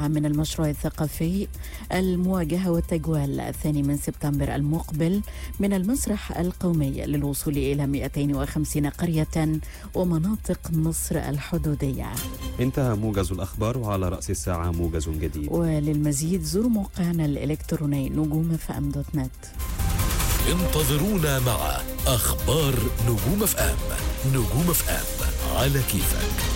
المجموعة من المشروع الثقافي المواجهة والتجوال 2 سبتمبر المقبل من المسرح القومي للوصول إلى 250 قرية ومناطق مصر الحدودية. انتهى موجز الأخبار، وعلى رأس الساعة موجز جديد. وللمزيد زوروا موقعنا الإلكتروني نجوم.fm.net. انتظرونا مع أخبار نجوم FM. نجوم FM على كيفك.